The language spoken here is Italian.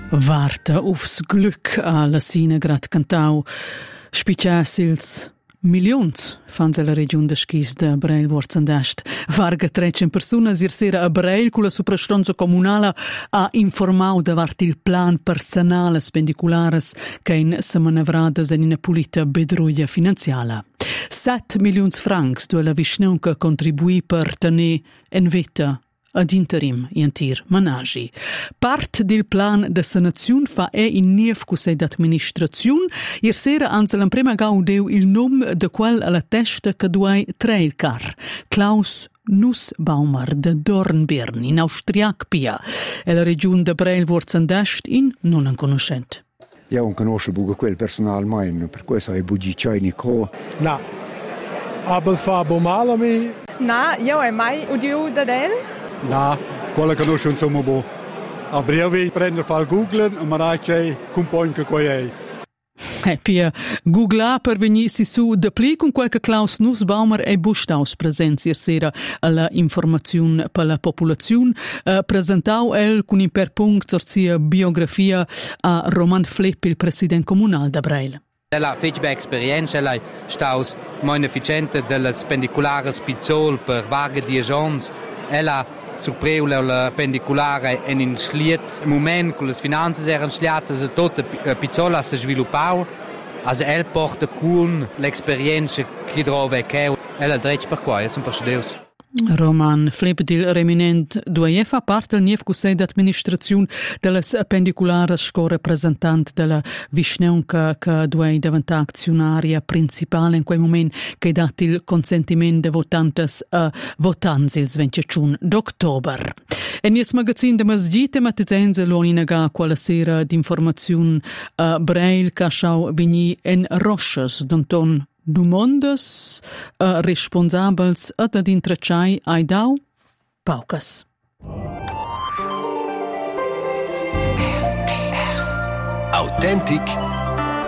Warte aufs Glück alla Sina grad cantau spichassils milions fans alla region de Schis de Breil Vorzandest. Varga 300 personas ir sera a Breil con la suprastonza comunala ha informau davart il plan personale spendiculares che in semanavradas in una pulita bedruia finanziala. 7 milions francs do la Vischneunca contribuì per tenere en vita ad interim iantir managi. Part del plan de sanaziun fa in niev cusei d'administraziun. Ier sera anza l'emprema gaudeu il nom de quel alla testa che duai trailcar. Klaus Nussbaumer de Dornbirn in Austriac Pia e la regione de Breil Vorzandest in non conoscent. Io non conosco buco quel personale mai, per questo è bugiccini co. No. Aber fa bomala mi? No, io è mai udio da del? No, quello conosco insomma bo. A brevi prendere fa Google e maracce componke qua è. Pia Google per venirsi su de pli con qualche Klaus Nussbaumer e Bustaus presenza sera alla informazione per la popolazione. Presentau el con in per punct sorcia biografia a Roman Flepp, il presidente comunale da Breil. La feedback esperienza è staus moins efficiente delle pendiculare spizzol per varie diagens. Ella surpreu la pendiculare en in schliet moment con le finanze erano schliate se tot pizzola se sviluppau as el porta con l'esperienza che drove che ella dretsch per qua sono passadeus. Roman Flepp dil reminent duaie fa parte del niev cusei d'administraziun delles pendiculares sco representant della Vischneunca che duai diventa aczionaria principale in quel moment che dat il consentimento de votantes a votants il 21 d'october. En nies magazin de masgit tematizenza l'oninaga quella sera d'informaziun a Breil ca schau vegni en roches d'Anton Dumondes responsabels ad intrecciai ai dau paucas. Authentic